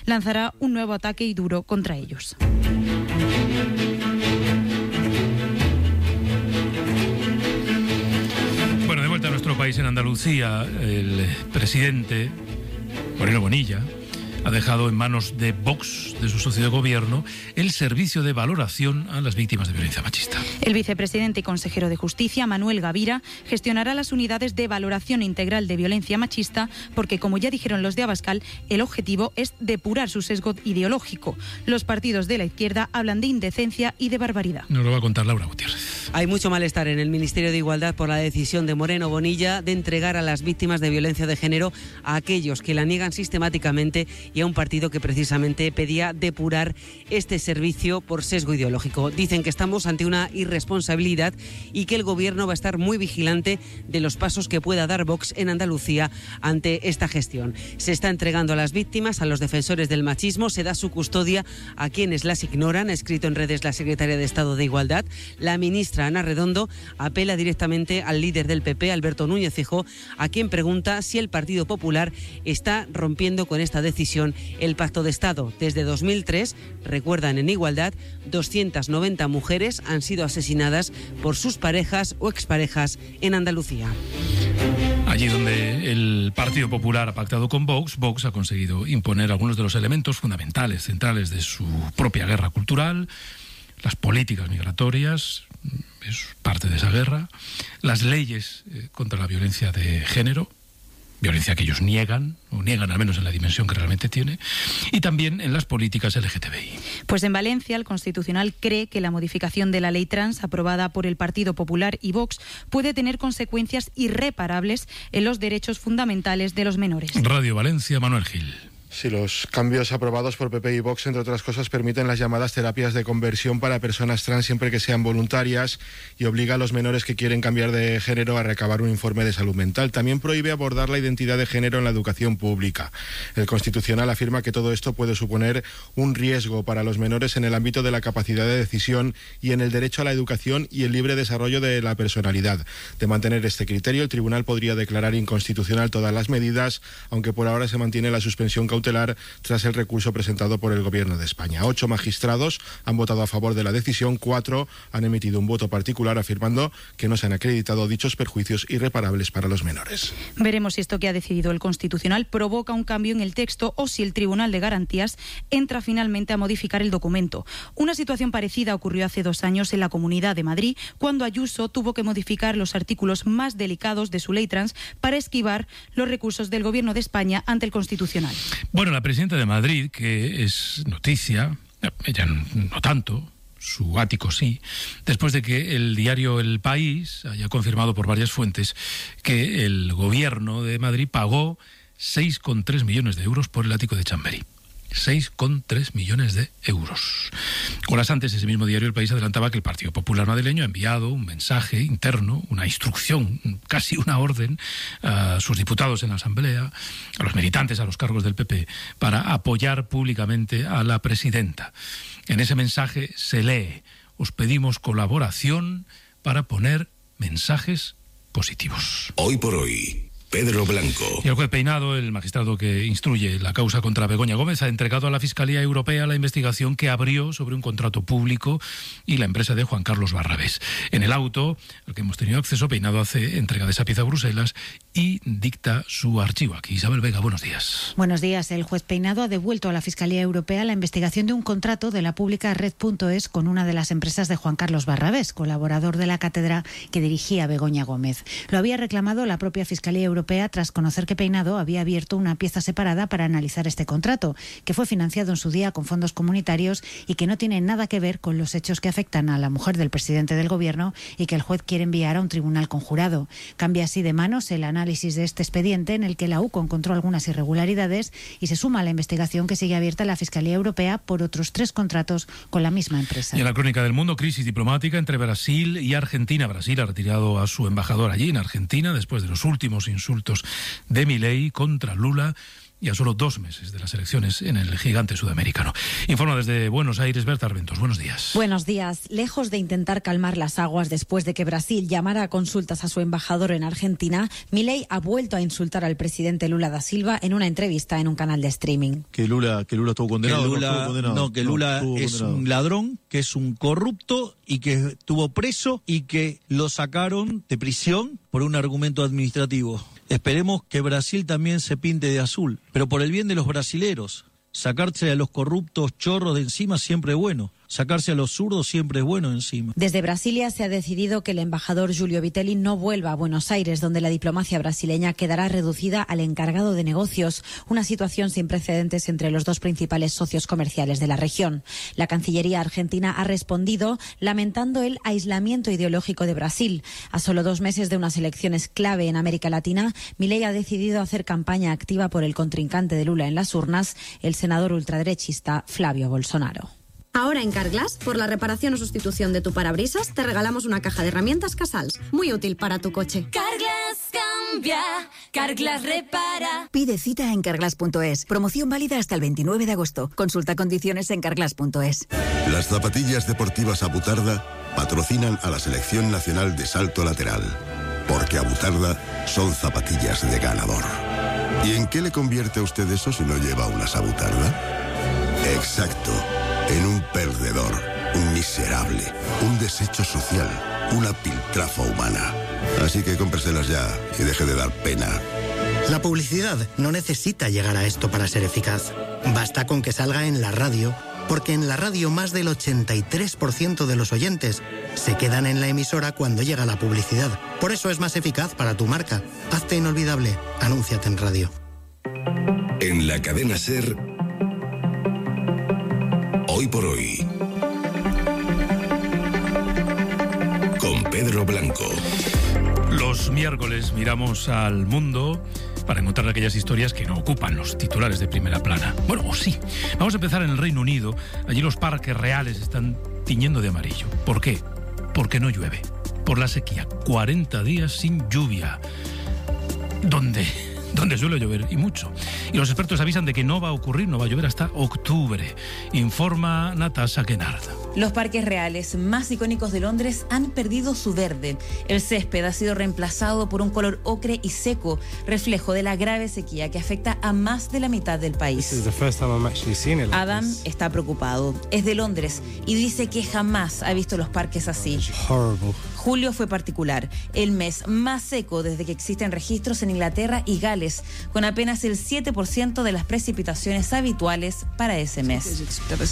lanzará un nuevo ataque y duro contra ellos. Bueno, de vuelta a nuestro país, en Andalucía, el presidente Moreno Bonilla ha dejado en manos de Vox, de su socio de gobierno, el servicio de valoración a las víctimas de violencia machista. El vicepresidente y consejero de Justicia, Manuel Gavira, gestionará las unidades de valoración integral de violencia machista porque, como ya dijeron los de Abascal, el objetivo es depurar su sesgo ideológico. Los partidos de la izquierda hablan de indecencia y de barbaridad. Nos lo va a contar Laura Gutiérrez. Hay mucho malestar en el Ministerio de Igualdad por la decisión de Moreno Bonilla de entregar a las víctimas de violencia de género a aquellos que la niegan sistemáticamente y a un partido que precisamente pedía depurar este servicio por sesgo ideológico. Dicen que estamos ante una irresponsabilidad y que el Gobierno va a estar muy vigilante de los pasos que pueda dar Vox en Andalucía ante esta gestión. Se está entregando a las víctimas, a los defensores del machismo, se da su custodia a quienes las ignoran, ha escrito en redes la secretaria de Estado de Igualdad. La ministra Ana Redondo apela directamente al líder del PP, Alberto Núñez Feijóo, a quien pregunta si el Partido Popular está rompiendo con esta decisión el Pacto de Estado. Desde 2003, recuerdan en Igualdad, 290 mujeres han sido asesinadas por sus parejas o exparejas en Andalucía. Allí donde el Partido Popular ha pactado con Vox, Vox ha conseguido imponer algunos de los elementos fundamentales, centrales de su propia guerra cultural, las políticas migratorias, es parte de esa guerra, las leyes contra la violencia de género, violencia que ellos niegan, o niegan al menos en la dimensión que realmente tiene, y también en las políticas LGTBI. Pues en Valencia, el Constitucional cree que la modificación de la ley trans aprobada por el Partido Popular y Vox puede tener consecuencias irreparables en los derechos fundamentales de los menores. Radio Valencia, Manuel Gil. Sí, los cambios aprobados por PP y Vox, entre otras cosas, permiten las llamadas terapias de conversión para personas trans siempre que sean voluntarias y obliga a los menores que quieren cambiar de género a recabar un informe de salud mental. También prohíbe abordar la identidad de género en la educación pública. El Constitucional afirma que todo esto puede suponer un riesgo para los menores en el ámbito de la capacidad de decisión y en el derecho a la educación y el libre desarrollo de la personalidad. De mantener este criterio, el Tribunal podría declarar inconstitucional todas las medidas, aunque por ahora se mantiene la suspensión cautelar tras el recurso presentado por el Gobierno de España. 8 magistrados han votado a favor de la decisión, 4 han emitido un voto particular afirmando que no se han acreditado dichos perjuicios irreparables para los menores. Veremos si esto que ha decidido el Constitucional provoca un cambio en el texto o si el Tribunal de Garantías entra finalmente a modificar el documento. Una situación parecida ocurrió hace 2 años en la Comunidad de Madrid, cuando Ayuso tuvo que modificar los artículos más delicados de su ley trans para esquivar los recursos del Gobierno de España ante el Constitucional. Bueno, la presidenta de Madrid, que es noticia, ella no tanto, su ático sí, después de que el diario El País haya confirmado por varias fuentes que el Gobierno de Madrid pagó 6,3 millones de euros por el ático de Chamberí. 6,3 millones de euros. Horas antes, ese mismo diario El País adelantaba que el Partido Popular madrileño ha enviado un mensaje interno, una instrucción, casi una orden, a sus diputados en la Asamblea, a los militantes, a los cargos del PP, para apoyar públicamente a la presidenta. En ese mensaje se lee: os pedimos colaboración para poner mensajes positivos. Hoy por hoy, Pedro Blanco. Y el juez Peinado, el magistrado que instruye la causa contra Begoña Gómez, ha entregado a la Fiscalía Europea la investigación que abrió sobre un contrato público y la empresa de Juan Carlos Barrabés. En el auto, al que hemos tenido acceso, Peinado hace entrega de esa pieza a Bruselas y dicta su archivo. Aquí Isabel Vega, buenos días. Buenos días. El juez Peinado ha devuelto a la Fiscalía Europea la investigación de un contrato de la pública Red.es con una de las empresas de Juan Carlos Barrabés, colaborador de la cátedra que dirigía Begoña Gómez. Lo había reclamado la propia Fiscalía Europea tras conocer que Peinado había abierto una pieza separada para analizar este contrato, que fue financiado en su día con fondos comunitarios y que no tiene nada que ver con los hechos que afectan a la mujer del presidente del Gobierno y que el juez quiere enviar a un tribunal conjurado. Cambia así de manos el análisis de este expediente, en el que la UCO encontró algunas irregularidades, y se suma a la investigación que sigue abierta en la Fiscalía Europea por otros 3 contratos con la misma empresa. Y en la crónica del mundo, crisis diplomática entre Brasil y Argentina. Brasil ha retirado a su embajador allí en Argentina después de los últimos insultos de Milei contra Lula y a solo 2 meses de las elecciones en el gigante sudamericano. Informa desde Buenos Aires Berta Arbentos. Buenos días. Buenos días. Lejos de intentar calmar las aguas después de que Brasil llamara a consultas a su embajador en Argentina, Milei ha vuelto a insultar al presidente Lula da Silva en una entrevista en un canal de streaming. Que Lula estuvo condenado. Que Lula es un ladrón, que es un corrupto y que estuvo preso y que lo sacaron de prisión por un argumento administrativo. Esperemos que Brasil también se pinte de azul, pero por el bien de los brasileros. Sacarse a los corruptos chorros de encima siempre es bueno. Sacarse a los zurdos siempre es bueno encima. Desde Brasilia se ha decidido que el embajador Giulio Vitelli no vuelva a Buenos Aires, donde la diplomacia brasileña quedará reducida al encargado de negocios, una situación sin precedentes entre los dos principales socios comerciales de la región. La Cancillería argentina ha respondido lamentando el aislamiento ideológico de Brasil. A solo 2 meses de unas elecciones clave en América Latina, Milei ha decidido hacer campaña activa por el contrincante de Lula en las urnas, el senador ultraderechista Flavio Bolsonaro. Ahora en Carglass, por la reparación o sustitución de tu parabrisas, te regalamos una caja de herramientas Casals, muy útil para tu coche. Carglass cambia, Carglass repara. Pide cita en carglass.es. Promoción válida hasta el 29 de agosto. Consulta condiciones en carglass.es. Las zapatillas deportivas Abutarda patrocinan a la Selección Nacional de Salto Lateral, porque Abutarda son zapatillas de ganador. ¿Y en qué le convierte a usted eso si no lleva unas Abutarda? Exacto. En un perdedor, un miserable, un desecho social, una piltrafa humana. Así que cómpreselas ya y deje de dar pena. La publicidad no necesita llegar a esto para ser eficaz. Basta con que salga en la radio, porque en la radio más del 83% de los oyentes se quedan en la emisora cuando llega la publicidad. Por eso es más eficaz para tu marca. Hazte inolvidable. Anúnciate en radio. En la cadena SER, Hoy por Hoy, con Pedro Blanco. Los miércoles miramos al mundo para encontrar aquellas historias que no ocupan los titulares de primera plana. Bueno, o sí. Vamos a empezar en el Reino Unido. Allí los parques reales están tiñendo de amarillo. ¿Por qué? Porque no llueve. Por la sequía. 40 días sin lluvia. ¿Dónde suele llover, y mucho. Y los expertos avisan de que no va a ocurrir, no va a llover hasta octubre. Informa Natasha Kennard. Los parques reales más icónicos de Londres han perdido su verde. El césped ha sido reemplazado por un color ocre y seco, reflejo de la grave sequía que afecta a más de la mitad del país. Adam está preocupado. Es de Londres y dice que jamás ha visto los parques así. Julio fue particular, el mes más seco desde que existen registros en Inglaterra y Gales, con apenas el 7% de las precipitaciones habituales para ese mes.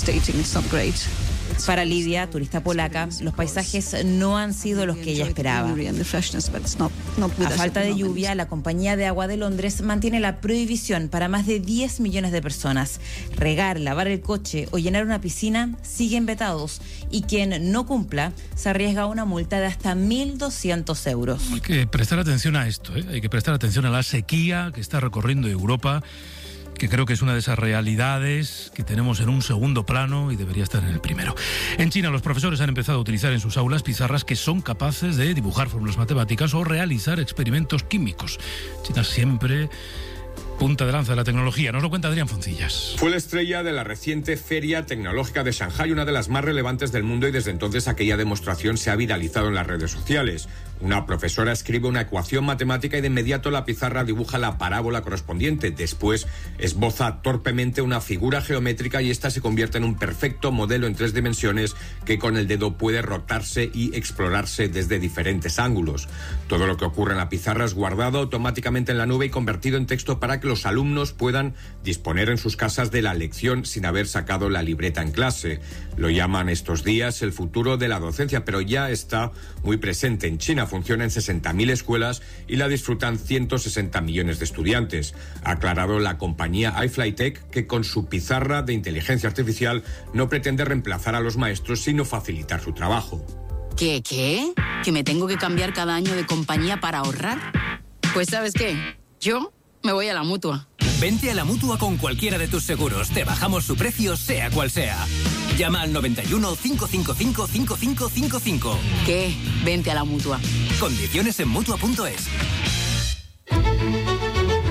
Para Lidia, turista polaca, los paisajes no han sido los que ella esperaba. A falta de lluvia, la Compañía de Agua de Londres mantiene la prohibición para más de 10 millones de personas. Regar, lavar el coche o llenar una piscina siguen vetados, y quien no cumpla se arriesga a una multa de hasta 1.200 euros. Hay que prestar atención a esto, hay que prestar atención a la sequía que está recorriendo Europa, que creo que es una de esas realidades que tenemos en un segundo plano y debería estar en el primero. En China, los profesores han empezado a utilizar en sus aulas pizarras que son capaces de dibujar fórmulas matemáticas o realizar experimentos químicos. China siempre punta de lanza de la tecnología. Nos lo cuenta Adrián Foncillas. Fue la estrella de la reciente Feria Tecnológica de Shanghái, una de las más relevantes del mundo, y desde entonces aquella demostración se ha viralizado en las redes sociales. Una profesora escribe una ecuación matemática y de inmediato la pizarra dibuja la parábola correspondiente. Después esboza torpemente una figura geométrica y esta se convierte en un perfecto modelo en 3 dimensiones que con el dedo puede rotarse y explorarse desde diferentes ángulos. Todo lo que ocurre en la pizarra es guardado automáticamente en la nube y convertido en texto para que los alumnos puedan disponer en sus casas de la lección sin haber sacado la libreta en clase. Lo llaman estos días el futuro de la docencia, pero ya está muy presente en China. Funciona en 60.000 escuelas y la disfrutan 160 millones de estudiantes. Ha aclarado la compañía iFlyTech que con su pizarra de inteligencia artificial no pretende reemplazar a los maestros, sino facilitar su trabajo. ¿Qué? ¿Que me tengo que cambiar cada año de compañía para ahorrar? Pues ¿sabes qué? Yo me voy a la Mutua. Vente a la Mutua con cualquiera de tus seguros. Te bajamos su precio, sea cual sea. Llama al 91 555 5555. ¿Qué? Vente a la Mutua. Condiciones en Mutua.es. Venga,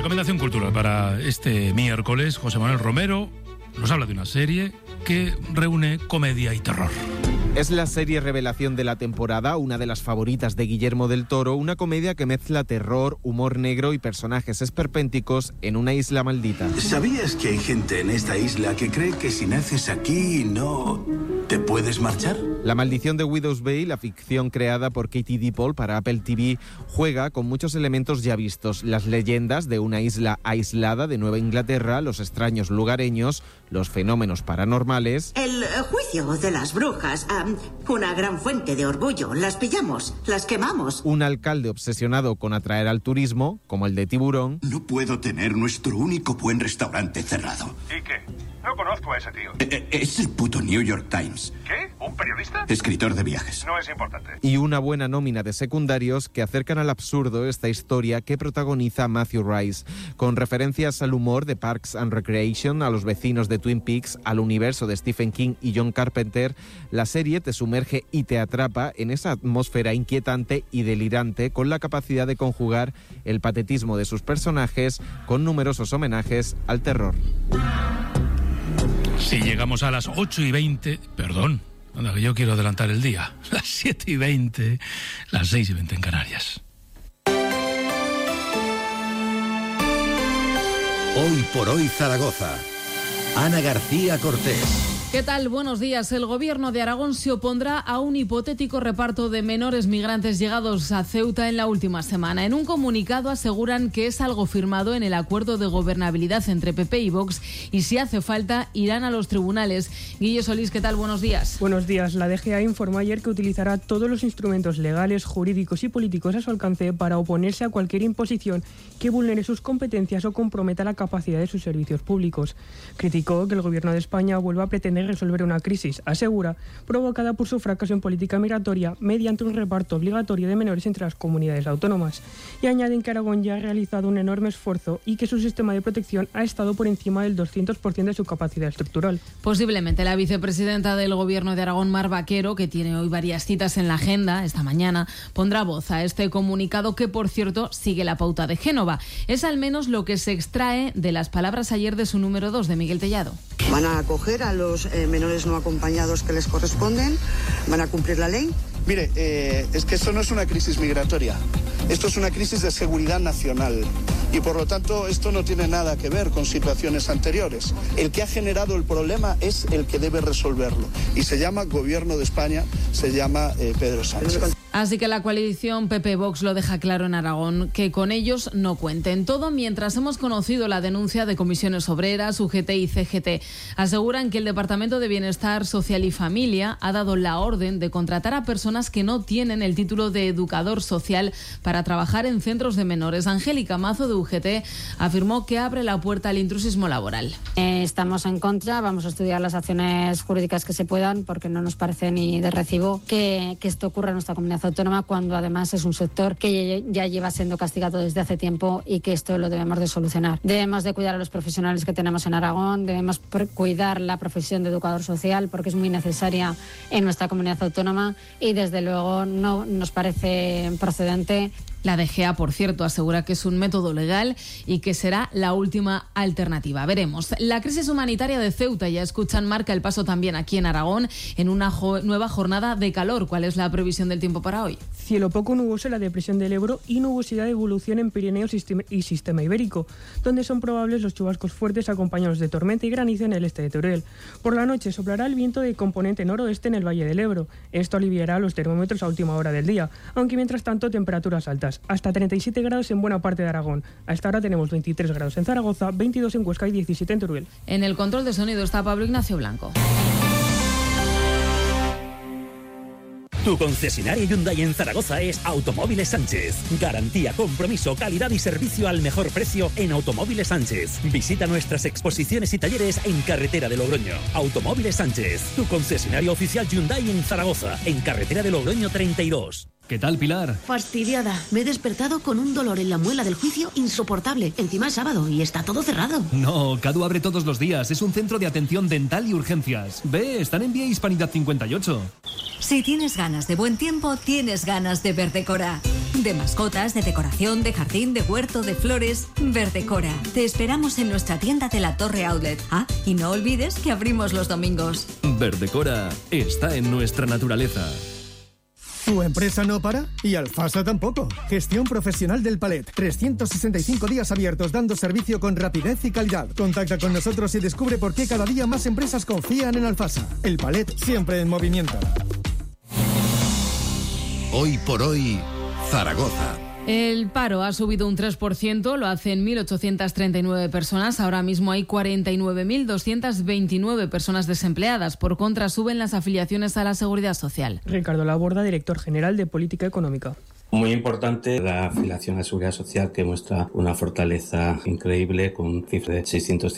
recomendación cultural para este miércoles. José Manuel Romero nos habla de una serie que reúne comedia y terror. Es la serie revelación de la temporada, una de las favoritas de Guillermo del Toro, una comedia que mezcla terror, humor negro y personajes esperpénticos en una isla maldita. ¿Sabías que hay gente en esta isla que cree que si naces aquí no te puedes marchar? La maldición de Widow's Bay, la ficción creada por Katie Dippold para Apple TV, juega con muchos elementos ya vistos. Las leyendas de una isla aislada de Nueva Inglaterra, los extraños lugareños, los fenómenos paranormales. El juicio de las brujas, una gran fuente de orgullo. Las pillamos, las quemamos. Un alcalde obsesionado con atraer al turismo, como el de Tiburón. No puedo tener nuestro único buen restaurante cerrado. ¿Y qué? No conozco a ese tío. Es el puto New York Times. ¿Qué? ¿Un periodista? Escritor de viajes. No es importante. Y una buena nómina de secundarios que acercan al absurdo esta historia que protagoniza Matthew Rice, con referencias al humor de Parks and Recreation, a los vecinos de Twin Peaks, al universo de Stephen King y John Carpenter. La serie te sumerge y te atrapa en esa atmósfera inquietante y delirante, con la capacidad de conjugar el patetismo de sus personajes con numerosos homenajes al terror. Si llegamos a las 8:20, perdón, anda, que yo quiero adelantar el día, las 7:20, las 6:20 en Canarias. Hoy por hoy Zaragoza. Ana García Cortés. ¿Qué tal? Buenos días. El Gobierno de Aragón se opondrá a un hipotético reparto de menores migrantes llegados a Ceuta en la última semana. En un comunicado aseguran que es algo firmado en el acuerdo de gobernabilidad entre PP y Vox y si hace falta irán a los tribunales. Guille Solís, ¿qué tal? Buenos días. Buenos días. La DGA informó ayer que utilizará todos los instrumentos legales, jurídicos y políticos a su alcance para oponerse a cualquier imposición que vulnere sus competencias o comprometa la capacidad de sus servicios públicos. Criticó que el Gobierno de España vuelva a pretender resolver una crisis, asegura, provocada por su fracaso en política migratoria mediante un reparto obligatorio de menores entre las comunidades autónomas. Y añaden que Aragón ya ha realizado un enorme esfuerzo y que su sistema de protección ha estado por encima del 200% de su capacidad estructural. Posiblemente la vicepresidenta del Gobierno de Aragón, Mar Vaquero, que tiene hoy varias citas en la agenda esta mañana, pondrá voz a este comunicado que, por cierto, sigue la pauta de Génova. Es al menos lo que se extrae de las palabras ayer de su número 2, de Miguel Tellado. Van a acoger a los menores no acompañados que les corresponden, van a cumplir la ley. Mire, es que esto no es una crisis migratoria, esto es una crisis de seguridad nacional y por lo tanto esto no tiene nada que ver con situaciones anteriores. El que ha generado el problema es el que debe resolverlo y se llama Gobierno de España, se llama Pedro Sánchez. Así que la coalición PP-Vox lo deja claro en Aragón, que con ellos no cuenten. Todo mientras hemos conocido la denuncia de Comisiones Obreras, UGT y CGT. Aseguran que el Departamento de Bienestar Social y Familia ha dado la orden de contratar a personas que no tienen el título de educador social para trabajar en centros de menores. Angélica Mazo, de UGT, afirmó que abre la puerta al intrusismo laboral. Estamos en contra, vamos a estudiar las acciones jurídicas que se puedan, porque no nos parece ni de recibo que esto ocurra en nuestra comunidad autónoma, cuando además es un sector que ya lleva siendo castigado desde hace tiempo y que esto lo debemos de solucionar. Debemos de cuidar a los profesionales que tenemos en Aragón, debemos cuidar la profesión de educador social porque es muy necesaria en nuestra comunidad autónoma y desde luego no nos parece procedente. La DGA, por cierto, asegura que es un método legal y que será la última alternativa. Veremos. La crisis humanitaria de Ceuta, ya escuchan, marca el paso también aquí en Aragón en una nueva jornada de calor. ¿Cuál es la previsión del tiempo para hoy? Cielo poco nuboso en la depresión del Ebro y nubosidad de evolución en Pirineos y Sistema Ibérico, donde son probables los chubascos fuertes acompañados de tormenta y granizo en el este de Teruel. Por la noche soplará el viento de componente noroeste en el Valle del Ebro. Esto aliviará los termómetros a última hora del día, aunque mientras tanto temperaturas altas, hasta 37 grados en buena parte de Aragón. A esta hora tenemos 23 grados en Zaragoza, 22 en Huesca y 17 en Teruel. En el control de sonido está Pablo Ignacio Blanco. Tu concesionario Hyundai en Zaragoza es Automóviles Sánchez. Garantía, compromiso, calidad y servicio al mejor precio en Automóviles Sánchez. Visita nuestras exposiciones y talleres en Carretera de Logroño. Automóviles Sánchez, tu concesionario oficial Hyundai en Zaragoza, en Carretera de Logroño 32. ¿Qué tal, Pilar? Fastidiada. Me he despertado con un dolor en la muela del juicio insoportable. Encima es sábado y está todo cerrado. No, Cadu abre todos los días. Es un centro de atención dental y urgencias. Ve, están en Vía Hispanidad 58. Si tienes ganas de buen tiempo, tienes ganas de Verdecora. De mascotas, de decoración, de jardín, de huerto, de flores. Verdecora. Te esperamos en nuestra tienda de la Torre Outlet. Ah, y no olvides que abrimos los domingos. Verdecora está en nuestra naturaleza. ¿Tu empresa no para? Y Alfasa tampoco. Gestión profesional del palet. 365 días abiertos dando servicio con rapidez y calidad. Contacta con nosotros y descubre por qué cada día más empresas confían en Alfasa. El palet siempre en movimiento. Hoy por hoy, Zaragoza. El paro ha subido un 3%, lo hacen 1.839 personas. Ahora mismo hay 49.229 personas desempleadas. Por contra, suben las afiliaciones a la Seguridad Social. Ricardo Laborda, director general de Política Económica. Muy importante la afiliación a la Seguridad Social, que muestra una fortaleza increíble con cifra de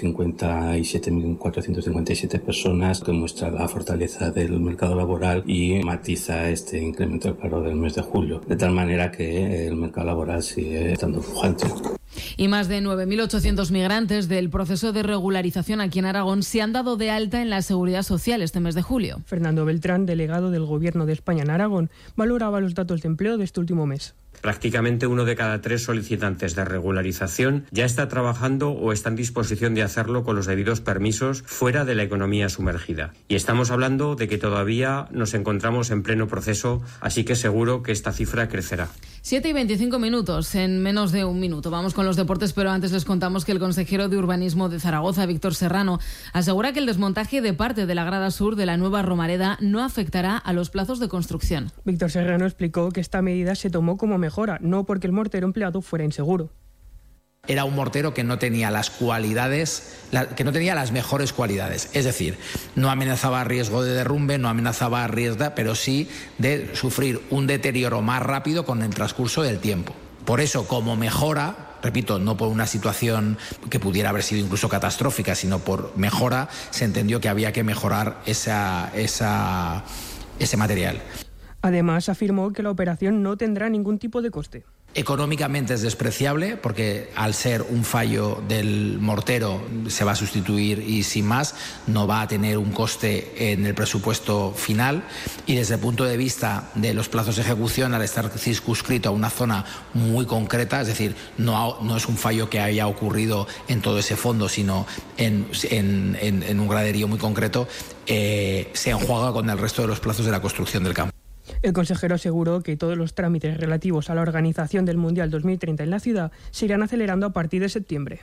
657.457 personas, que muestra la fortaleza del mercado laboral y matiza este incremento del paro del mes de julio, de tal manera que el mercado laboral sigue estando pujante. Y más de 9.800 migrantes del proceso de regularización aquí en Aragón se han dado de alta en la Seguridad Social este mes de julio. Fernando Beltrán, delegado del Gobierno de España en Aragón, valoraba los datos de empleo de este último mes. Prácticamente 1 de cada 3 solicitantes de regularización ya está trabajando o está en disposición de hacerlo con los debidos permisos fuera de la economía sumergida. Y estamos hablando de que todavía nos encontramos en pleno proceso, así que seguro que esta cifra crecerá. 7:25, en menos de un minuto. Vamos con los deportes, pero antes les contamos que el consejero de Urbanismo de Zaragoza, Víctor Serrano, asegura que el desmontaje de parte de la grada sur de la nueva Romareda no afectará a los plazos de construcción. Víctor Serrano explicó que esta medida se tomó como mejora, no porque el mortero empleado fuera inseguro. Era un mortero que no tenía las cualidades, que no tenía las mejores cualidades. Es decir, no amenazaba riesgo de derrumbe, no amenazaba riesgo, pero sí de sufrir un deterioro más rápido con el transcurso del tiempo. Por eso, como mejora, repito, no por una situación que pudiera haber sido incluso catastrófica, sino por mejora, se entendió que había que mejorar ese material. Además, afirmó que la operación no tendrá ningún tipo de coste. Económicamente es despreciable porque al ser un fallo del mortero se va a sustituir y sin más no va a tener un coste en el presupuesto final, y desde el punto de vista de los plazos de ejecución, al estar circunscrito a una zona muy concreta, es decir, no es un fallo que haya ocurrido en todo ese fondo, sino en un graderío muy concreto, se enjuaga con el resto de los plazos de la construcción del campo. El consejero aseguró que todos los trámites relativos a la organización del Mundial 2030 en la ciudad se irán acelerando a partir de septiembre.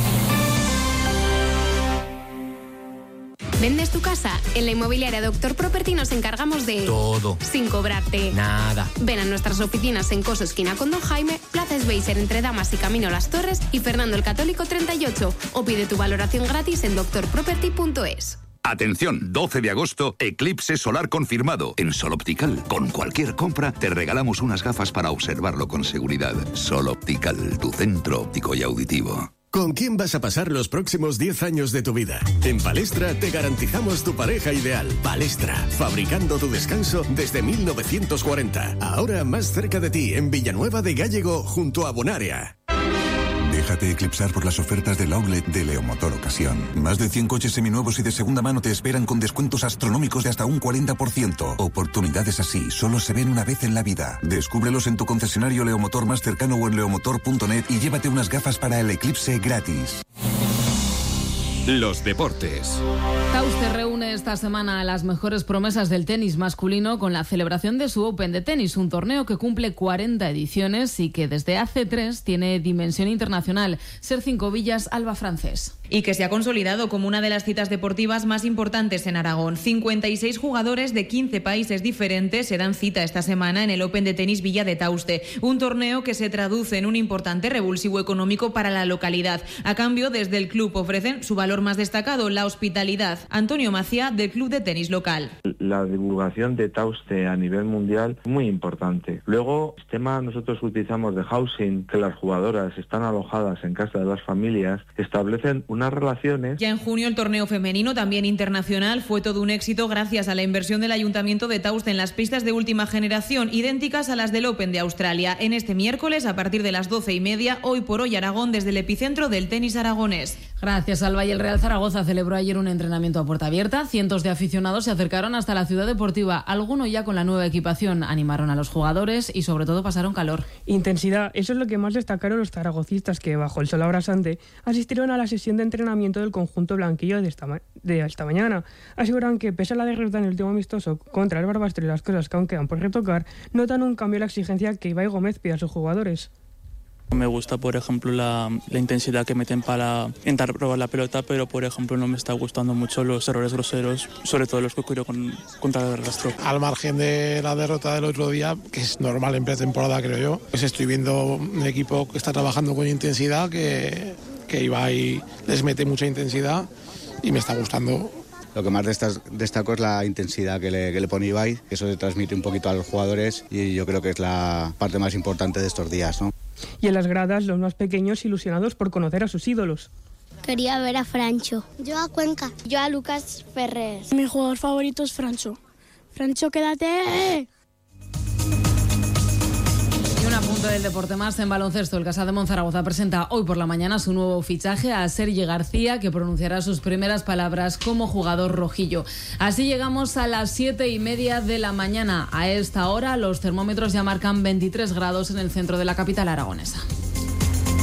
¿Vendes tu casa? En la inmobiliaria Doctor Property nos encargamos de... todo. Sin cobrarte. Nada. Ven a nuestras oficinas en Coso esquina con Don Jaime, Plaza Sveiser entre Damas y Camino Las Torres y Fernando el Católico 38. O pide tu valoración gratis en doctorproperty.es. Atención, 12 de agosto, eclipse solar confirmado. En Sol Optical, con cualquier compra, te regalamos unas gafas para observarlo con seguridad. Sol Optical, tu centro óptico y auditivo. ¿Con quién vas a pasar los próximos 10 años de tu vida? En Palestra te garantizamos tu pareja ideal. Palestra, fabricando tu descanso desde 1940. Ahora más cerca de ti, en Villanueva de Gállego, junto a Bonaria. Déjate eclipsar por las ofertas del outlet de Leomotor Ocasión. Más de 100 coches seminuevos y de segunda mano te esperan con descuentos astronómicos de hasta un 40%. Oportunidades así solo se ven una vez en la vida. Descúbrelos en tu concesionario Leomotor más cercano o en leomotor.net y llévate unas gafas para el eclipse gratis. Los deportes. Tauste reúne esta semana a las mejores promesas del tenis masculino con la celebración de su Open de tenis, un torneo que cumple 40 ediciones y que desde hace 3 tiene dimensión internacional. Sergio Covillas, Alba Francés. Y que se ha consolidado como una de las citas deportivas más importantes en Aragón. 56 jugadores de 15 países diferentes se dan cita esta semana en el Open de tenis Villa de Tauste, un torneo que se traduce en un importante revulsivo económico para la localidad. A cambio, desde el club ofrecen su valor más destacado, la hospitalidad. Antonio Macía, del club de tenis local. La divulgación de Tauste a nivel mundial es muy importante. Luego, el sistema nosotros utilizamos de housing, que las jugadoras están alojadas en casa de las familias, establecen unas relaciones. Ya en junio el torneo femenino, también internacional, fue todo un éxito gracias a la inversión del Ayuntamiento de Tauste en las pistas de última generación, idénticas a las del Open de Australia. En este miércoles, a partir de las 12:30, Hoy por Hoy Aragón desde el epicentro del tenis aragonés. Gracias, Alba. Y el Real Zaragoza celebró ayer un entrenamiento a puerta abierta. Cientos de aficionados se acercaron hasta la ciudad deportiva. Algunos ya con la nueva equipación animaron a los jugadores y sobre todo pasaron calor. Intensidad, eso es lo que más destacaron los zaragocistas que, bajo el sol abrasante, asistieron a la sesión de entrenamiento del conjunto blanquillo de esta mañana. Aseguran que, pese a la derrota en el último amistoso contra el Barbastro y las cosas que aún quedan por retocar, notan un cambio en la exigencia que Ibai Gómez pide a sus jugadores. Me gusta, por ejemplo, la intensidad que meten para intentar robar la pelota, pero, por ejemplo, no me está gustando mucho los errores groseros, sobre todo los que ocurrió contra el Barbastro. Al margen de la derrota del otro día, que es normal en pretemporada, creo yo, pues estoy viendo un equipo que está trabajando con intensidad, que Ibai les mete mucha intensidad y me está gustando. Lo que más destaco es la intensidad que le pone Ibai, que eso se transmite un poquito a los jugadores y yo creo que es la parte más importante de estos días, ¿no? Y en las gradas, los más pequeños ilusionados por conocer a sus ídolos. Quería ver a Francho. Yo a Cuenca. Yo a Lucas Ferrer. Mi jugador favorito es Francho. Francho, quédate. Y un apunte del deporte más en baloncesto. El Casa de Monzaragoza presenta hoy por la mañana su nuevo fichaje a Sergi García, que pronunciará sus primeras palabras como jugador rojillo. Así llegamos a las 7:30 de la mañana. A esta hora los termómetros ya marcan 23 grados en el centro de la capital aragonesa.